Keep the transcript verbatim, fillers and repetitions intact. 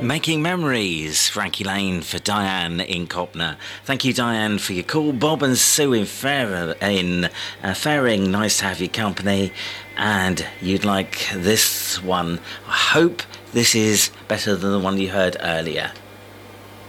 Making Memories, Frankie Lane for Diane in Copner. Thank you, Diane, for your call. Bob and Sue in, Fair, in uh, Fairing, nice to have your company. And you'd like this one. I hope this is better than the one you heard earlier.